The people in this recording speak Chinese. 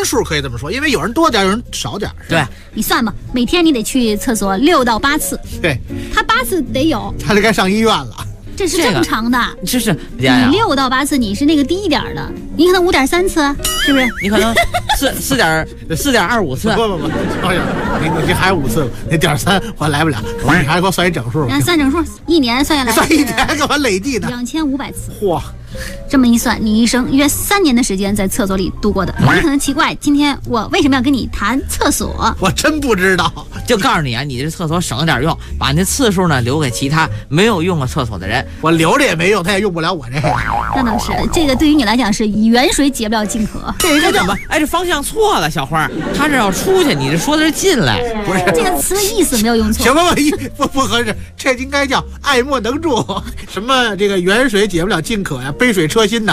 数可以这么说，因为有人多点，有人少点。 对， 你算吧，每天你得去厕所6到8次。 对， 他8次得有， 他就该上医院了。 这是正常的。 是你6到8次，你是那个低一点的，你可能5.3次，是不是？ 你可能4.25次。 不，你还5次，那1.3我来不了，你还给我算一整数。 算整数，1年算下来， 算1年干嘛累计的 ？2500次。 嚯！ 这么一算，你一生约3年的时间在厕所里度过的。你可能奇怪，今天我为什么要跟你谈厕所？ 我真不知道。 就告诉你啊，你这厕所省点用，把那次数呢留给其他没有用过厕所的人。 我留着也没用，他也用不了我这个。 那倒是，这个对于你来讲是远水解不了近渴。 这应该怎么？哎，这方向错了，小花，他这要出去，你这说的是进来， 不是这个词的意思没有用错。 行吧，不合适，这应该叫爱莫能助。什么这个远水解不了近渴呀，杯水车薪呐。